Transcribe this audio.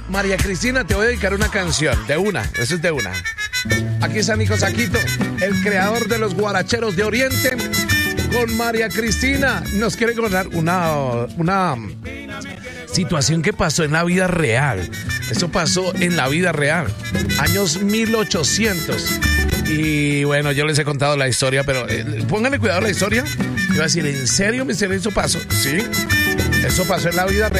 María Cristina, te voy a dedicar una canción, eso es de una. Aquí está Nico Saquito, el creador de los guaracheros de Oriente, con María Cristina. Nos quiere contar una situación que pasó en la vida real. Eso pasó en la vida real, años 1800. Y bueno, yo les he contado la historia, pero pónganle cuidado a la historia. Yo voy a decir, ¿en serio, mister? ¿Eso pasó? Sí, eso pasó en la vida real.